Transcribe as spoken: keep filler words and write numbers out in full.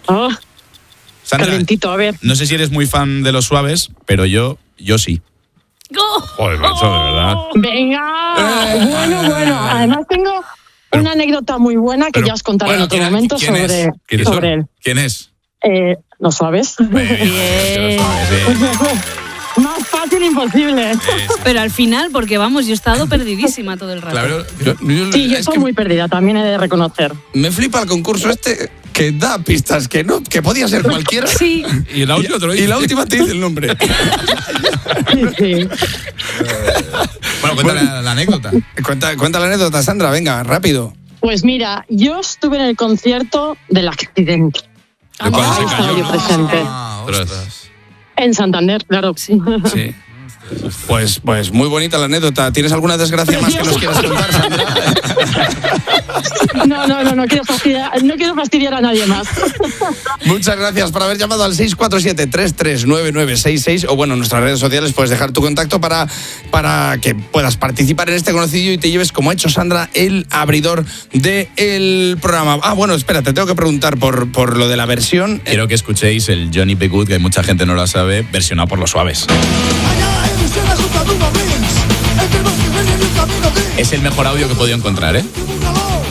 Oh, Sandra, calentito, a ver. no sé si eres muy fan de los suaves, pero yo, yo sí. ¡Oh! Joder, macho, de verdad. Venga, bueno, bueno. Además tengo Pero- una anécdota muy buena que pero, ya os contaré bueno, en otro ¿quién- momento quién es? sobre, ¿Quiénes son? sobre él. ¿Quién es? Eh, ¿No sabes? Venga, que los suaves, sí. Más fácil imposible. Sí, sí. Pero al final, porque vamos, yo he estado perdidísima todo el rato. Claro, yo, yo- Sí, yo es estoy que muy perdida, también he de reconocer. me flipa el concurso este que da pistas que no, que podía ser cualquiera. Sí. Y la última te lo Y dice. la última te dice el nombre. Sí, sí. Bueno, cuéntale la, la anécdota. Cuenta, cuenta la anécdota, Sandra, venga, rápido. Pues mira, yo estuve en el concierto del accidente. ¿De cuándo se Ahí estaba cayó? yo presente. Ah, ostras. En Santander, claro. Sí. Sí. Pues, pues muy bonita la anécdota. ¿Tienes alguna desgracia más que nos quieras contar, Sandra? No, no, no, no quiero fastidiar, no quiero fastidiar a nadie más. Muchas gracias por haber llamado al seis cuatro siete, tres tres nueve nueve seis seis o bueno, en nuestras redes sociales puedes dejar tu contacto para, para que puedas participar en este conocido y te lleves, como ha hecho Sandra, el abridor del programa. Ah, bueno, espera, te tengo que preguntar por, por lo de la versión. Quiero que escuchéis el Johnny B. Good, que mucha gente no lo sabe, versionado por los suaves. Es el mejor audio que he podido encontrar, ¿eh?